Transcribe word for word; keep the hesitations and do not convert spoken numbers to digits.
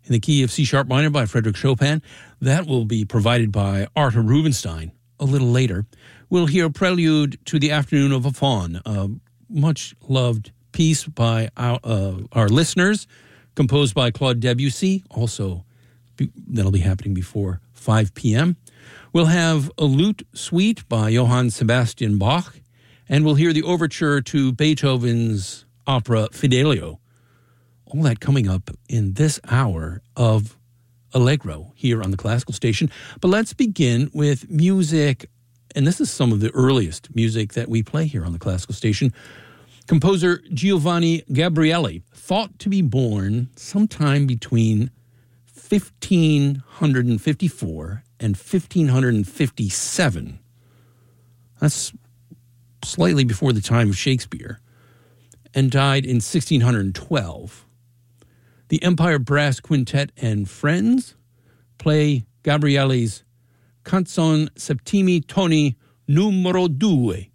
in the key of C-sharp minor by Frederick Chopin. That will be provided by Arthur Rubinstein a little later. We'll hear Prelude to the Afternoon of a Faun, a much-loved piece by our, uh, our listeners, composed by Claude Debussy, also be, that'll be happening before five p.m. We'll have a lute suite by Johann Sebastian Bach, and we'll hear the overture to Beethoven's opera Fidelio. All that coming up in this hour of Allegro here on the Classical Station. But let's begin with music, and this is some of the earliest music that we play here on the Classical Station. Composer Giovanni Gabrieli, thought to be born sometime between fifteen fifty-four and fifteen fifty-seven. That's slightly before the time of Shakespeare, and died in sixteen twelve. The Empire Brass Quintet and Friends play Gabrieli's Canzone Septimi Toni Numero Due.